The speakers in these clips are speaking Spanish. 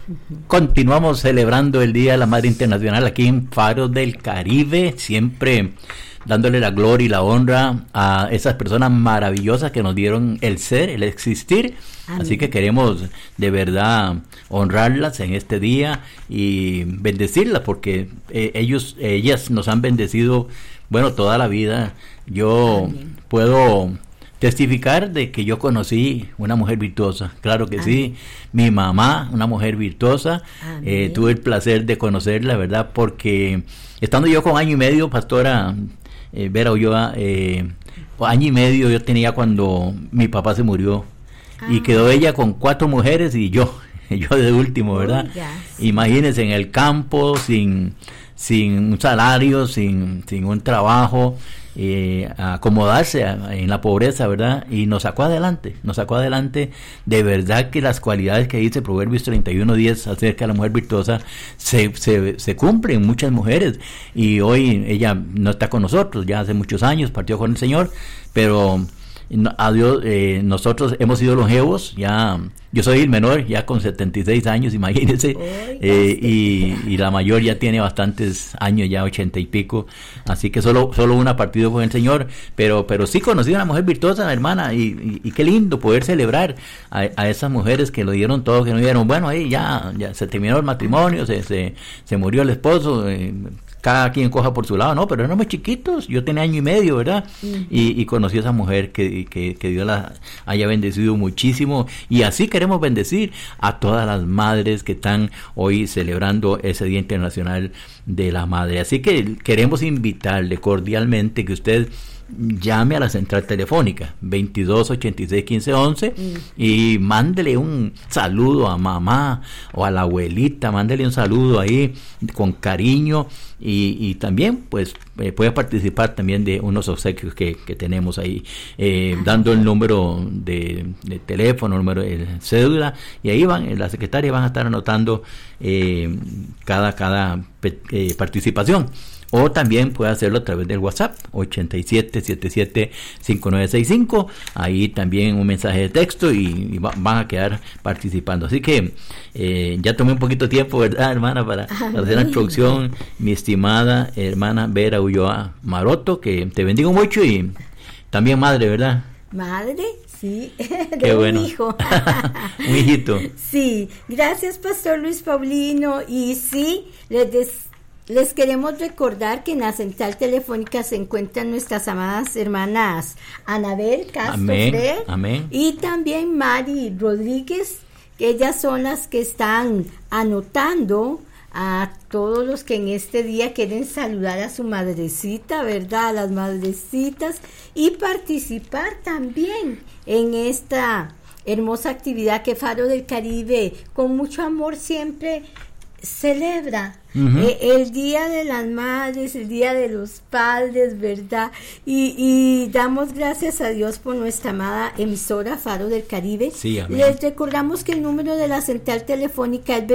Continuamos celebrando el Día de la Madre Internacional aquí en Faro del Caribe, siempre dándole la gloria y la honra a esas personas maravillosas que nos dieron el ser, el existir. Amén. Así que queremos de verdad honrarlas en este día y bendecirlas porque ellas nos han bendecido, bueno, toda la vida. Yo Amén. Puedo testificar de que yo conocí una mujer virtuosa, claro que Amén. Sí, mi mamá, una mujer virtuosa, tuve el placer de conocerla, ¿verdad? Porque estando yo con año y medio, pastora Vera Ulloa, año y medio yo tenía cuando mi papá se murió, y quedó ella con 4 mujeres y yo de último, ¿verdad? Imagínense, en el campo, sin un salario, sin un trabajo, acomodarse en la pobreza, ¿verdad? Y nos sacó adelante, de verdad que las cualidades que dice Proverbios 31:10 acerca de la mujer virtuosa se cumplen en muchas mujeres, y hoy ella no está con nosotros, ya hace muchos años partió con el Señor, pero a Dios, nosotros hemos sido longevos, ya yo soy el menor, ya con 76 años, imagínense, y la mayor ya tiene bastantes años, ya 80 y pico, así que solo una partido con el Señor, pero sí conocí a una mujer virtuosa, hermana, y qué lindo poder celebrar a esas mujeres que lo dieron todo, que no dieron, bueno, ahí ya se terminó el matrimonio, se murió el esposo, cada quien coja por su lado, no, pero éramos chiquitos, yo tenía año y medio, ¿verdad? Y conocí a esa mujer que Dios la haya bendecido muchísimo, y así queremos bendecir a todas las madres que están hoy celebrando ese Día Internacional de la Madre. Así que queremos invitarle cordialmente que usted llame a la central telefónica 2286-1511 y mándele un saludo a mamá o a la abuelita, mándele un saludo ahí con cariño, y también pues puede participar también de unos obsequios que tenemos ahí, dando el número de teléfono, el número de cédula, y ahí la secretaria van a estar anotando cada participación. O también puede hacerlo a través del WhatsApp 8777-5965, ahí también un mensaje de texto y van a quedar participando. Así que ya tomé un poquito de tiempo, ¿verdad, hermana? Para hacer la introducción. Mi estimada hermana Vera Ulloa Maroto, que te bendigo mucho, y también madre, ¿verdad? Madre, sí, Qué bueno. Un hijo. Un hijito. Sí, gracias, Pastor Luis Paulino, y sí, les queremos recordar que en la central telefónica se encuentran nuestras amadas hermanas Anabel Castro Fred y también Mari Rodríguez, que ellas son las que están anotando a todos los que en este día quieren saludar a su madrecita, ¿verdad? A las madrecitas, y participar también en esta hermosa actividad que Faro del Caribe con mucho amor siempre celebra. El Día de las Madres, el Día de los Padres, ¿verdad? Y damos gracias a Dios por nuestra amada emisora Faro del Caribe. Sí, amén. Les recordamos que el número de la central telefónica es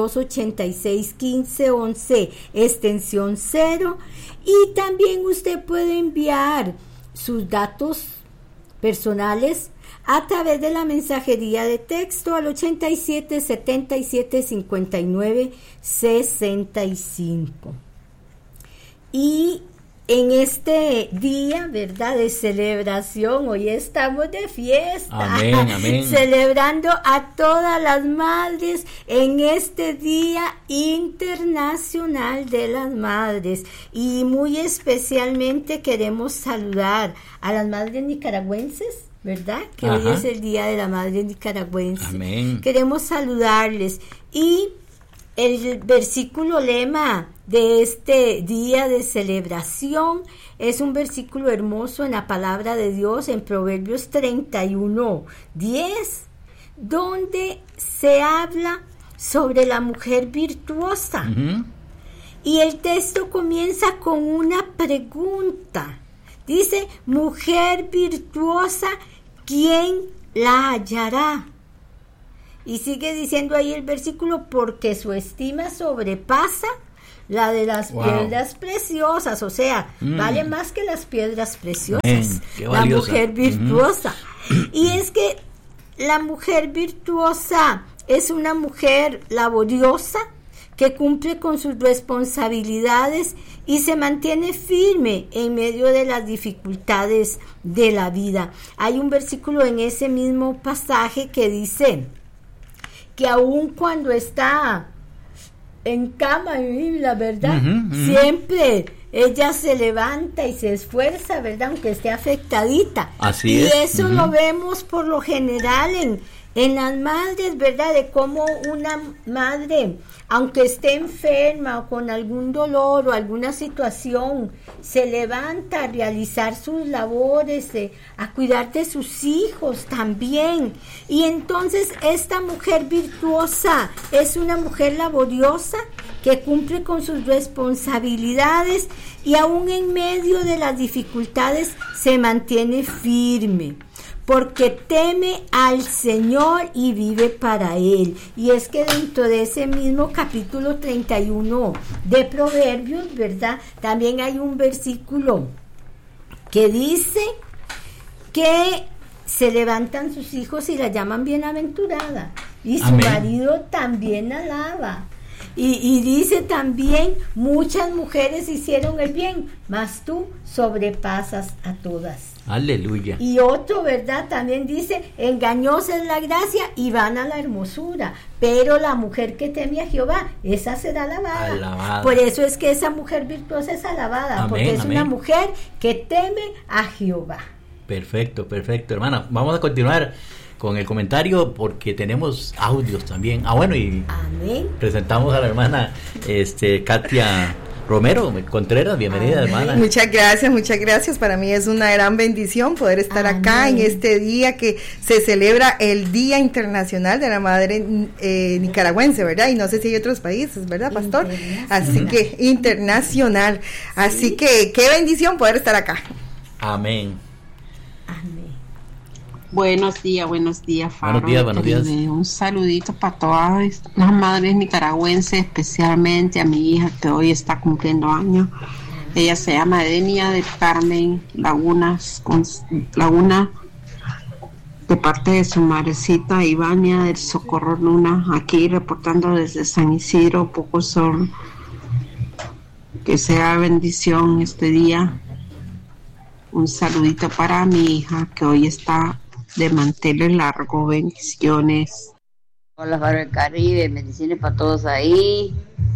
2286-1511, extensión 0, y también usted puede enviar sus datos personales a través de la mensajería de texto al 87 77 59 65. Y en este día, ¿verdad?, de celebración, hoy estamos de fiesta. Amén. Celebrando a todas las madres en este Día Internacional de las Madres. Y muy especialmente queremos saludar a las madres nicaragüenses, ¿verdad? Que hoy es el Día de la Madre Nicaragüense. Amén. Queremos saludarles. Y el versículo lema de este día de celebración es un versículo hermoso en la palabra de Dios, en Proverbios 31:10, donde se habla sobre la mujer virtuosa. Y el texto comienza con una pregunta. Dice: mujer virtuosa, ¿quién la hallará? Y sigue diciendo ahí el versículo: porque su estima sobrepasa la de las piedras preciosas. O sea, vale más que las piedras preciosas. La mujer virtuosa. Y es que la mujer virtuosa es una mujer laboriosa que cumple con sus responsabilidades y se mantiene firme en medio de las dificultades de la vida. Hay un versículo en ese mismo pasaje que dice que aun cuando está en cama, la verdad, siempre ella se levanta y se esfuerza, ¿verdad? Aunque esté afectadita. Así es. Y eso lo vemos por lo general en las madres, ¿verdad? De cómo una madre, aunque esté enferma o con algún dolor o alguna situación, se levanta a realizar sus labores, a cuidar de sus hijos también. Y entonces esta mujer virtuosa es una mujer laboriosa que cumple con sus responsabilidades y aún en medio de las dificultades se mantiene firme, porque teme al Señor y vive para Él. Y es que dentro de ese mismo capítulo 31 de Proverbios, ¿verdad? También hay un versículo que dice que se levantan sus hijos y la llaman bienaventurada, y su marido también alaba. Y dice también, muchas mujeres hicieron el bien, mas tú sobrepasas a todas. Aleluya. Y otro, ¿verdad? También dice, engañosa es la gracia y vana la hermosura, pero la mujer que teme a Jehová, esa será alabada. Por eso es que esa mujer virtuosa es alabada, porque es una mujer que teme a Jehová. Perfecto, hermana. Vamos a continuar con el comentario porque tenemos audios también. Y presentamos a la hermana Katia Romero Contreras. Bienvenida, hermana. Muchas gracias. Para mí es una gran bendición poder estar acá en este día que se celebra el Día Internacional de la Madre Nicaragüense, ¿verdad? Y no sé si hay otros países, ¿verdad, pastor? Así que internacional. Sí. Así que qué bendición poder estar acá. Amén. Buenos días, Faro. Buenos días. Un saludito para todas las madres nicaragüenses, especialmente a mi hija que hoy está cumpliendo años. Ella se llama Denia del Carmen Laguna, de parte de su madrecita Ivania del Socorro Luna, aquí reportando desde San Isidro, Poco Sol. Que sea bendición este día. Un saludito para mi hija que hoy está de manteles largo. Bendiciones. Hola, Faro del Caribe, bendiciones para todos ahí.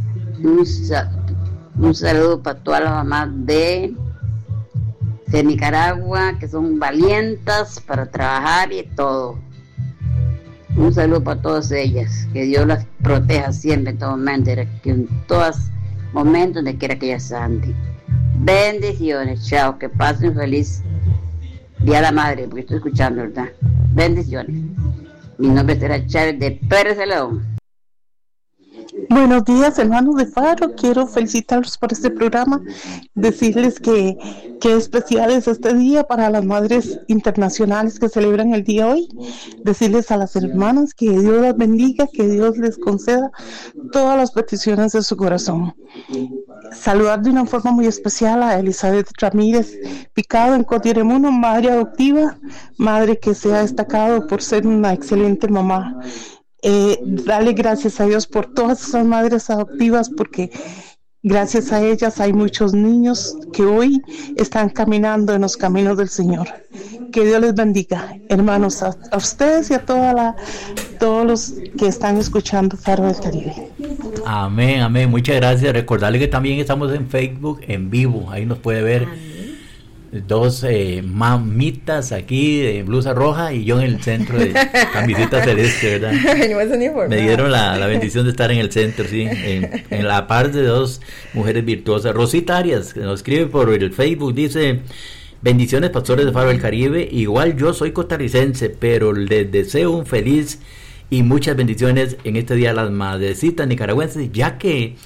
Un saludo para todas las mamás de Nicaragua, que son valientas para trabajar y todo. Un saludo para todas ellas, que Dios las proteja siempre, en todo momento, que en todos momentos donde quiera que ellas anden. Bendiciones, chao, que pasen feliz Día de la Madre, porque estoy escuchando, ¿verdad? Bendiciones. Mi nombre es Chávez de Pérez de León. Buenos días, hermanos de Faro. Quiero felicitarlos por este programa, decirles que especial es este día para las madres internacionales que celebran el día hoy, decirles a las hermanas que Dios las bendiga, que Dios les conceda todas las peticiones de su corazón. Saludar de una forma muy especial a Elizabeth Ramírez Picado en Cotiremuno, madre adoptiva, madre que se ha destacado por ser una excelente mamá. Darle gracias a Dios por todas esas madres adoptivas, porque gracias a ellas hay muchos niños que hoy están caminando en los caminos del Señor. Que Dios les bendiga, hermanos, a ustedes y a todos los que están escuchando Faro del Caribe. Amén. Muchas gracias. Recordarle que también estamos en Facebook en vivo, ahí nos puede ver. Dos mamitas aquí de blusa roja y yo en el centro de camiseta celeste, ¿verdad? Me dieron la bendición de estar en el centro, sí, en la par de dos mujeres virtuosas. Rosita Arias, que nos escribe por el Facebook, dice: bendiciones, pastores de Faro del Caribe. Igual yo soy costarricense, pero les deseo un feliz y muchas bendiciones en este día a las madrecitas nicaragüenses, ya que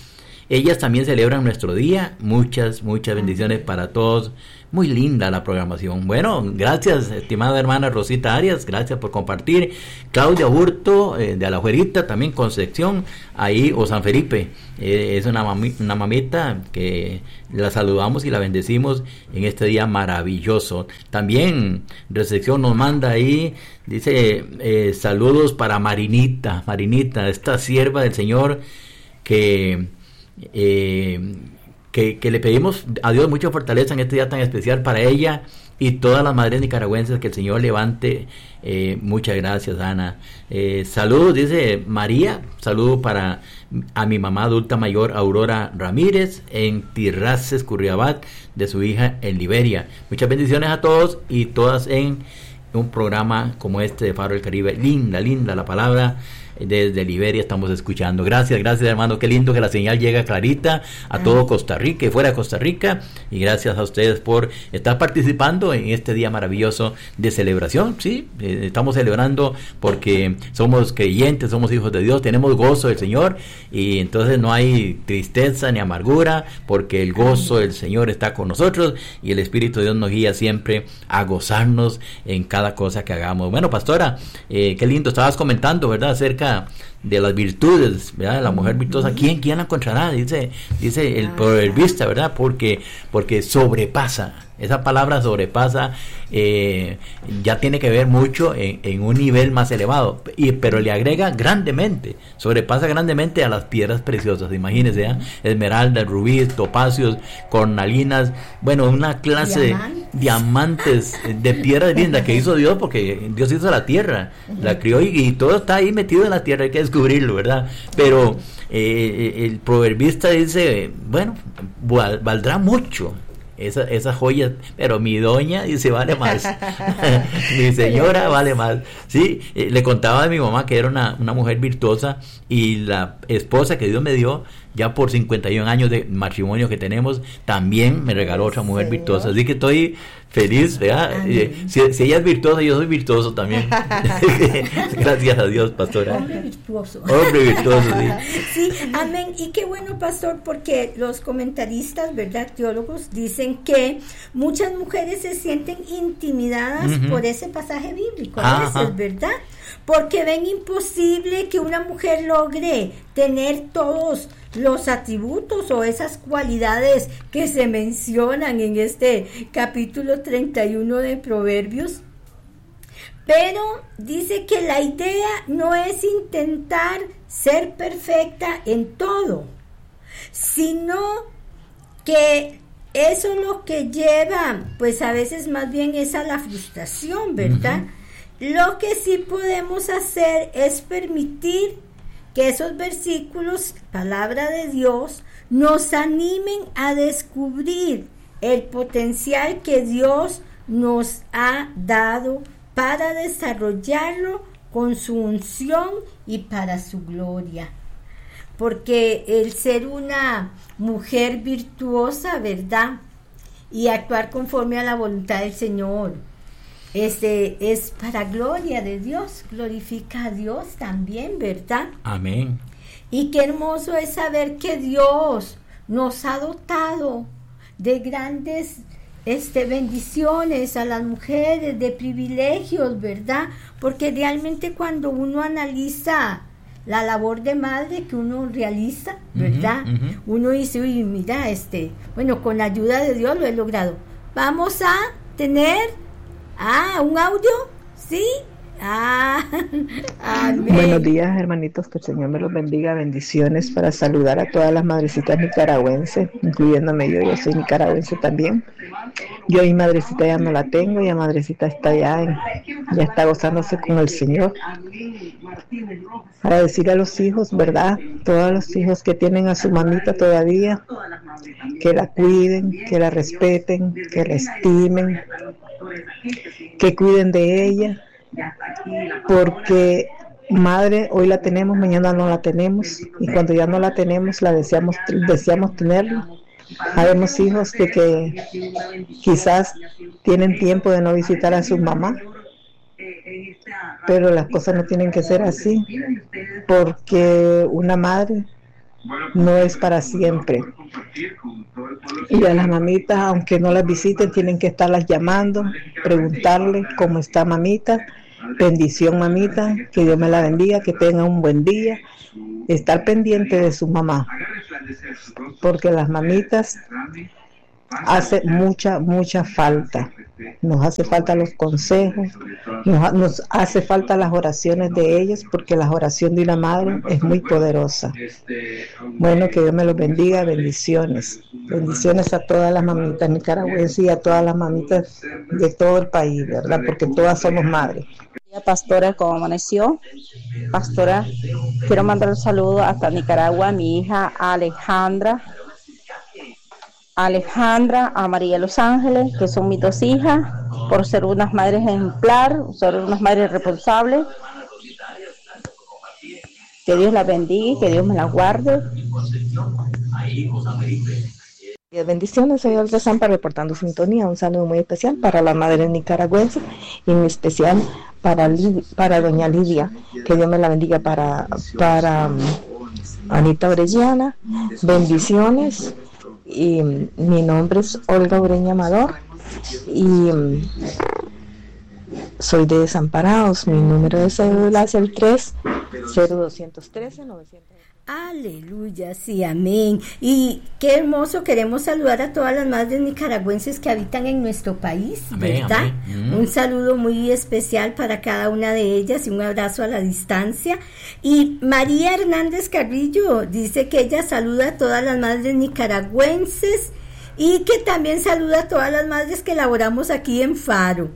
ellas también celebran nuestro día. Muchas bendiciones para todos. Muy linda la programación. Bueno, gracias, estimada hermana Rosita Arias, gracias por compartir. Claudia Burto, de Alajuelita, también Concepción, ahí, o San Felipe, es una mamita que la saludamos y la bendecimos en este día maravilloso. También Recepción nos manda ahí, dice, saludos para Marinita, esta sierva del Señor que le pedimos a Dios mucha fortaleza en este día tan especial para ella y todas las madres nicaragüenses, que el Señor levante. Muchas gracias, Ana. Saludos, dice María, saludo a mi mamá adulta mayor Aurora Ramírez en Tirraces, Curriabat, de su hija en Liberia. Muchas bendiciones a todos y todas en un programa como este de Faro del Caribe. Linda la palabra. Desde Liberia estamos escuchando. Gracias hermano, qué lindo que la señal llega clarita a todo Costa Rica y fuera de Costa Rica, y gracias a ustedes por estar participando en este día maravilloso de celebración. Sí, estamos celebrando porque somos creyentes, somos hijos de Dios, tenemos gozo del Señor, y entonces no hay tristeza ni amargura, porque el gozo del Señor está con nosotros y el Espíritu de Dios nos guía siempre a gozarnos en cada cosa que hagamos. Bueno, pastora, qué lindo, estabas comentando, ¿verdad?, acerca de las virtudes, ¿verdad? La mujer virtuosa, ¿quién la encontrará? Dice el proverbista, ¿verdad? Porque sobrepasa. Esa palabra sobrepasa ya tiene que ver mucho en un nivel más elevado, pero le agrega grandemente, sobrepasa grandemente a las piedras preciosas. Imagínense, esmeraldas, rubíes, topacios, cornalinas, bueno, una clase de diamantes, de piedras lindas que hizo Dios, porque Dios hizo la tierra, la crió y todo está ahí metido en la tierra, hay que descubrirlo, ¿verdad? Pero el proverbista dice, bueno, valdrá mucho esas joyas, pero mi doña dice vale más. Mi señora vale más. Sí, le contaba de mi mamá que era una mujer virtuosa, y la esposa que Dios me dio, ya por 51 años de matrimonio que tenemos, también me regaló otra mujer virtuosa. Así que estoy feliz, ¿verdad? Si ella es virtuosa, yo soy virtuoso también. Gracias a Dios, pastora. Hombre virtuoso, sí. Sí, amén. Y qué bueno, pastor, porque los comentaristas, ¿verdad?, teólogos, dicen que muchas mujeres se sienten intimidadas por ese pasaje bíblico, a veces, ¿verdad? Porque ven imposible que una mujer logre tener todos los atributos o esas cualidades que se mencionan en este capítulo 31 de Proverbios. Pero dice que la idea no es intentar ser perfecta en todo, sino que eso es lo que lleva, pues a veces más bien es a la frustración, ¿verdad? Lo que sí podemos hacer es permitir que esos versículos, palabra de Dios, nos animen a descubrir el potencial que Dios nos ha dado para desarrollarlo con su unción y para su gloria. Porque el ser una mujer virtuosa, ¿verdad?, y actuar conforme a la voluntad del Señor, es para gloria de Dios, glorifica a Dios también, ¿verdad? Amén. Y qué hermoso es saber que Dios nos ha dotado de grandes bendiciones a las mujeres, de privilegios, ¿verdad? Porque realmente cuando uno analiza la labor de madre que uno realiza, ¿verdad? Uno dice, uy, mira, bueno, con la ayuda de Dios lo he logrado. Vamos a tener un audio, ¿sí? Amén. Buenos días, hermanitos, que el Señor me los bendiga. Bendiciones para saludar a todas las madrecitas nicaragüenses, incluyéndome yo soy nicaragüense también. Yo a mi madrecita ya no la tengo, y la madrecita está ya está gozándose con el Señor. Para decir a los hijos, ¿verdad?, todos los hijos que tienen a su mamita todavía, que la cuiden, que la respeten, que la estimen, que cuiden de ella, porque madre hoy la tenemos, mañana no la tenemos, y cuando ya no la tenemos la deseamos tenerla. Habemos hijos que quizás tienen tiempo de no visitar a su mamá, pero las cosas no tienen que ser así, porque una madre no es para siempre. Y a las mamitas, aunque no las visiten, tienen que estarlas llamando, preguntarle cómo está mamita, bendición mamita, que Dios me la bendiga, que tenga un buen día, estar pendiente de su mamá, porque las mamitas hace mucha falta. Nos hace falta los consejos, nos hace falta las oraciones de ellos, porque la oración de una madre es muy poderosa. Bueno, que Dios me los bendiga, bendiciones a todas las mamitas nicaragüenses y a todas las mamitas de todo el país, ¿verdad? Porque todas somos madres. Pastora, ¿cómo amaneció? Pastora, quiero mandar un saludo hasta Nicaragua a mi hija Alejandra, a María Los Ángeles, que son mis 2 hijas, por ser unas madres ejemplar, ser unas madres responsables. Que Dios las bendiga y que Dios me las guarde. Bendiciones, soy Olga Zampa reportando sintonía. Un saludo muy especial para las madres nicaragüenses y en especial para doña Lidia. Que Dios me la bendiga para Anita Orellana. Bendiciones. Y mi nombre es Olga Ureña Amador y soy de Desamparados. Mi número de cédula es el 30213-900. Aleluya, sí, amén. Y qué hermoso, queremos saludar a todas las madres nicaragüenses que habitan en nuestro país, amén, ¿verdad? Amén. Un saludo muy especial para cada una de ellas y un abrazo a la distancia. Y María Hernández Carrillo dice que ella saluda a todas las madres nicaragüenses y que también saluda a todas las madres que laboramos aquí en Faro.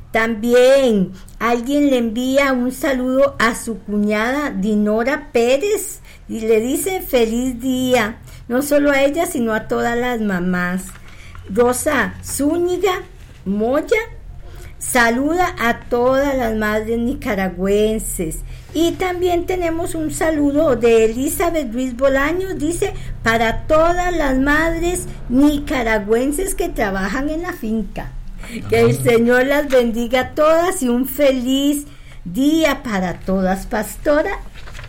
También alguien le envía un saludo a su cuñada Dinora Pérez y le dice feliz día, no solo a ella, sino a todas las mamás. Rosa Zúñiga Moya saluda a todas las madres nicaragüenses. Y también tenemos un saludo de Elizabeth Ruiz Bolaños, dice, para todas las madres nicaragüenses que trabajan en la finca. Que el Señor las bendiga a todas y un feliz día para todas, pastora.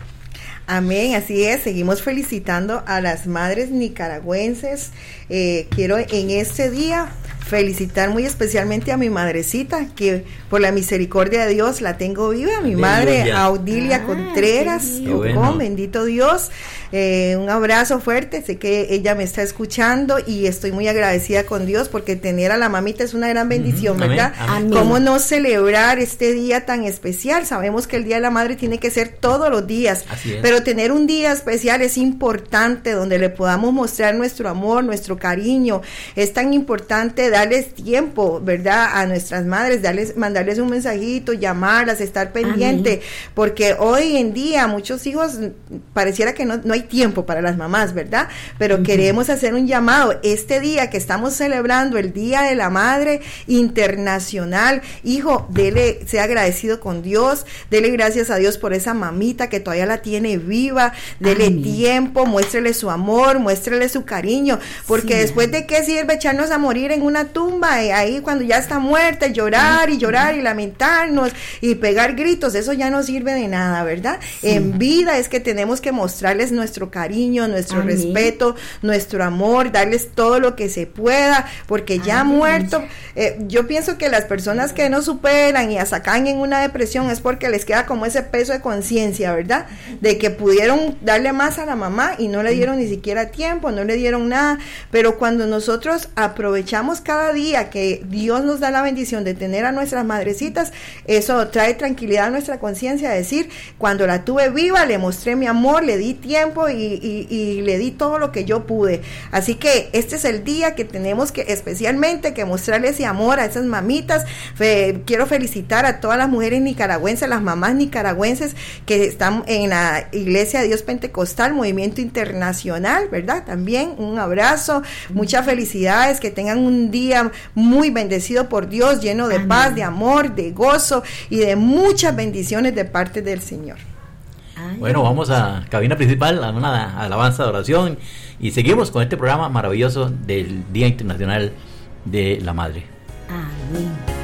Amén, así es, seguimos felicitando a las madres nicaragüenses. Quiero en este día felicitar muy especialmente a mi madrecita, que por la misericordia de Dios la tengo viva, mi madre Audilia Contreras, bueno. Bendito Dios. Un abrazo fuerte, sé que ella me está escuchando y estoy muy agradecida con Dios porque tener a la mamita es una gran bendición, ¿verdad? Amén. ¿Cómo no celebrar este día tan especial? Sabemos que el Día de la Madre tiene que ser todos los días, pero tener un día especial es importante donde le podamos mostrar nuestro amor, nuestro cariño. Es tan importante darles tiempo, ¿verdad? A nuestras madres, mandarles un mensajito, llamarlas, estar pendiente, porque hoy en día muchos hijos pareciera que no hay tiempo para las mamás, ¿verdad? Pero queremos hacer un llamado. Este día que estamos celebrando el Día de la Madre Internacional, hijo, sea agradecido con Dios, dele gracias a Dios por esa mamita que todavía la tiene viva, dele tiempo, muéstrele su amor, muéstrele su cariño, porque después de qué sirve echarnos a morir en una tumba, ahí cuando ya está muerta, llorar y lamentarnos y pegar gritos, eso ya no sirve de nada, ¿verdad? En vida es que tenemos que mostrarles nuestro cariño, nuestro respeto, nuestro amor, darles todo lo que se pueda, porque ya muerto, yo pienso que las personas que no superan y hasta caen en una depresión es porque les queda como ese peso de conciencia, ¿verdad? De que pudieron darle más a la mamá y no le dieron ni siquiera tiempo, no le dieron nada, pero cuando nosotros aprovechamos cada día que Dios nos da la bendición de tener a nuestras madrecitas, eso trae tranquilidad a nuestra conciencia, decir, cuando la tuve viva, le mostré mi amor, le di tiempo y le di todo lo que yo pude. Así que este es el día que tenemos que especialmente que mostrarle ese amor a esas mamitas. Quiero felicitar a todas las mujeres nicaragüenses, las mamás nicaragüenses que están en la Iglesia de Dios Pentecostal, Movimiento Internacional, ¿verdad? También un abrazo, muchas felicidades, que tengan un día muy bendecido por Dios, lleno de paz, de amor, de gozo y de muchas bendiciones de parte del Señor. Bueno, vamos a cabina principal, a una alabanza de oración y seguimos con este programa maravilloso del Día Internacional de la Madre. Amén.